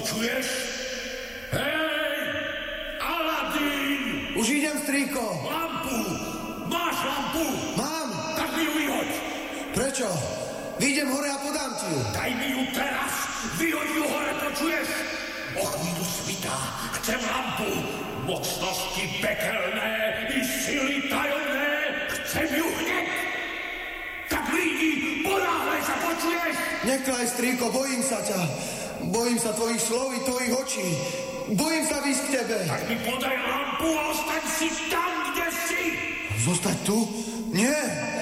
Počuješ? Hej! Aladín! Už idem, strýko. Lampu! Máš lampu? Mám. Tak mi ju vyhoď. Prečo? Vyjdem hore a podám ti ju. Daj mi ju teraz. Vyhoď ju hore, počuješ? O chvíľu svitá. Chcem lampu. Mocnosti pekelné i sily tajomné. Chcem ju hneď. Tak vyjdi, ponáhľaj sa, počuješ? Nekraj, strýko, bojím sa ťa. Bojím sa tvojich slov i tvojich očí. Bojím sa výsť k tebe. Tak mi podaj lampu a ostaň si tam, kde si. Zostať tu? Nie.